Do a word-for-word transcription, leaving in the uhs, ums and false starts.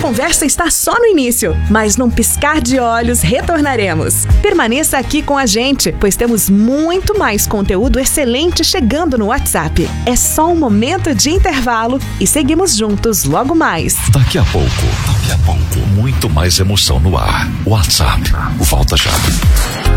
conversa está só no início, mas num piscar de olhos retornaremos. Permaneça aqui com a gente, pois temos muito mais conteúdo excelente chegando no WhatsApp. É só um momento de intervalo e seguimos juntos logo mais. Daqui a pouco, daqui a pouco, muito mais emoção no ar. WhatsApp, volta já.